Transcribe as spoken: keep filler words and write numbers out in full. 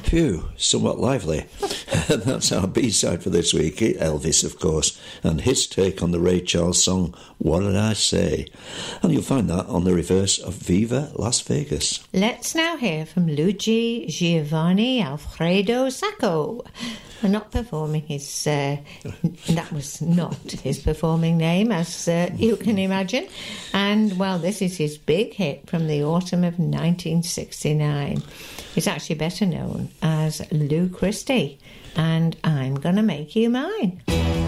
Phew, somewhat lively. That's our B-side for this week, Elvis, of course, and his take on the Ray Charles song, What Did I Say? And you'll find that on the reverse of Viva Las Vegas. Let's now hear from Luigi Giovanni Alfredo Sacco. We're not performing his... Uh, that was not his performing name, as uh, you can imagine. And, well, this is his big hit from the autumn of nineteen sixty-nine. He's actually better known as Lou Christie, and I'm Gonna Make You Mine.